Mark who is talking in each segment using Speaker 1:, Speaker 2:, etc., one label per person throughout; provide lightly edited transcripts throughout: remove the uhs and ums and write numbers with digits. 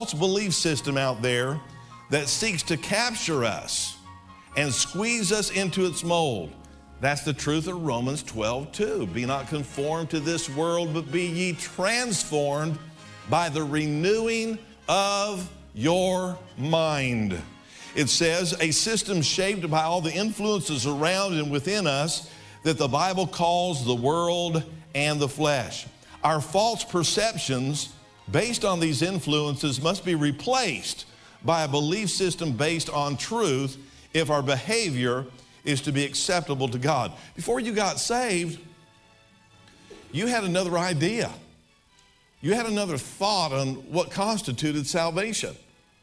Speaker 1: belief system out there that seeks to capture us and squeeze us into its mold. That's the truth of Romans 12:2. Be not conformed to this world, but be ye transformed by the renewing of your mind. It says a system shaped by all the influences around and within us that the Bible calls the world and the flesh. Our false perceptions based on these influences must be replaced by a belief system based on truth if our behavior is to be acceptable to God. Before you got saved, you had another idea. You had another thought on what constituted salvation.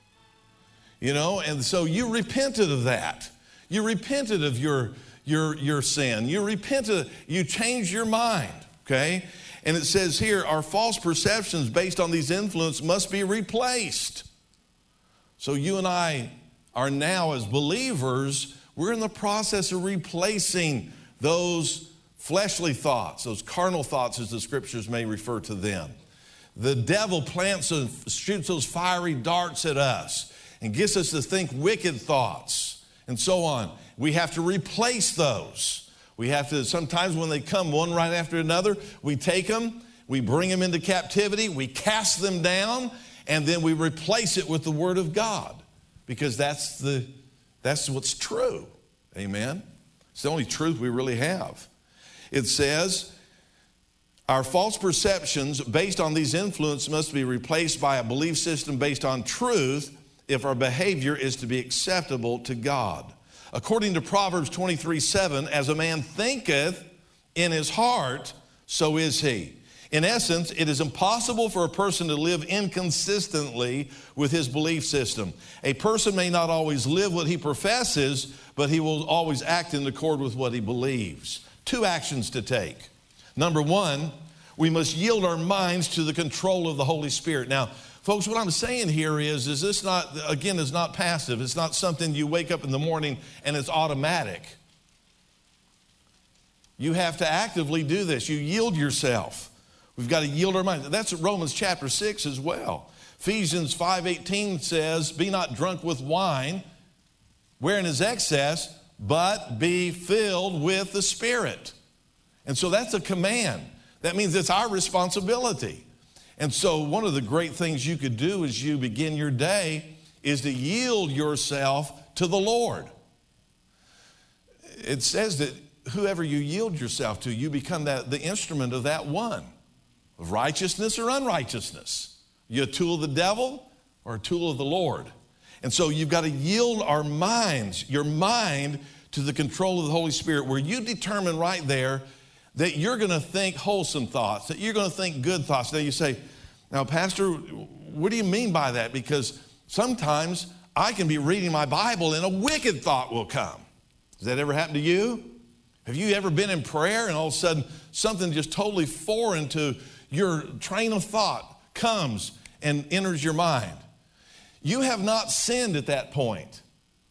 Speaker 1: You know, and so you repented of that. You repented of your sin. You repented, you changed your mind, okay? And it says here, our false perceptions based on these influences must be replaced. So you and I are now, as believers, we're in the process of replacing those fleshly thoughts, those carnal thoughts as the scriptures may refer to them. The devil plants and shoots those fiery darts at us and gets us to think wicked thoughts and so on. We have to replace those. We have to, sometimes when they come one right after another, we take them, we bring them into captivity, we cast them down, and then we replace it with the Word of God, because that's what's true. Amen? It's the only truth we really have. It says, our false perceptions based on these influences must be replaced by a belief system based on truth if our behavior is to be acceptable to God. According to Proverbs 23:7, as a man thinketh in his heart, so is he. In essence, it is impossible for a person to live inconsistently with his belief system. A person may not always live what he professes, but he will always act in accord with what he believes. Two actions to take. Number one, we must yield our minds to the control of the Holy Spirit. Now, folks, what I'm saying here is this not, again, is not passive. It's not something you wake up in the morning and it's automatic. You have to actively do this. You yield yourself. We've got to yield our minds. That's Romans chapter 6 as well. Ephesians 5:18 says, be not drunk with wine, wherein is excess, but be filled with the Spirit. And so that's a command. That means it's our responsibility. And so one of the great things you could do as you begin your day is to yield yourself to the Lord. It says that whoever you yield yourself to, you become the instrument of that one, of righteousness or unrighteousness. You a tool of the devil or a tool of the Lord? And so you've got to yield our minds, your mind, to the control of the Holy Spirit, where you determine right there that you're going to think wholesome thoughts, that you're going to think good thoughts. Now you say, now, Pastor, what do you mean by that? Because sometimes I can be reading my Bible and a wicked thought will come. Has that ever happened to you? Have you ever been in prayer and all of a sudden something just totally foreign to your train of thought comes and enters your mind? You have not sinned at that point.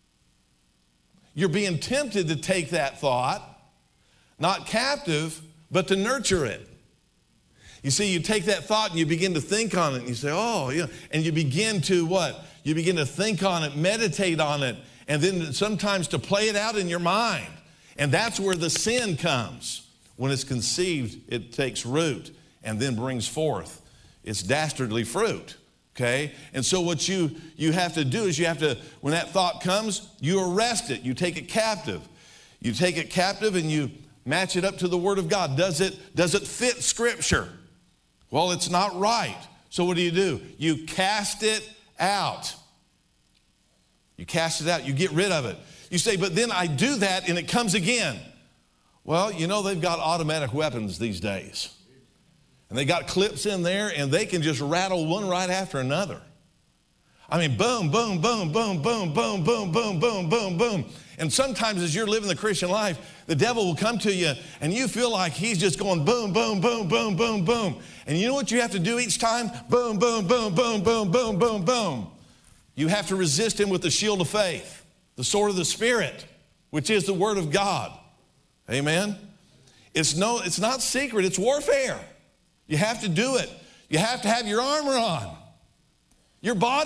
Speaker 1: You're being tempted to take that thought, not captive, but to nurture it. You see, you take that thought and you begin to think on it and you say, oh, yeah. And you begin to what? You begin to think on it, meditate on it, and then sometimes to play it out in your mind. And that's where the sin comes. When it's conceived, it takes root and then brings forth its dastardly fruit, okay? And so what you have to do is you have to, when that thought comes, you arrest it. You take it captive. You take it captive and you match it up to the Word of God. Does it fit Scripture? Well, it's not right. So what do? You cast it out. You cast it out. You get rid of it. You say, but then I do that and it comes again. Well, you know, they've got automatic weapons these days. And they got clips in there and they can just rattle one right after another. I mean, boom, boom, boom, boom, boom, boom, boom, boom, boom, boom, boom. And sometimes as you're living the Christian life, the devil will come to you and you feel like he's just going boom, boom, boom, boom, boom, boom. And you know what you have to do each time? Boom, boom, boom, boom, boom, boom, boom, boom. You have to resist him with the shield of faith, the sword of the Spirit, which is the Word of God. Amen? It's not secret, it's warfare. You have to do it. You have to have your armor on. Your body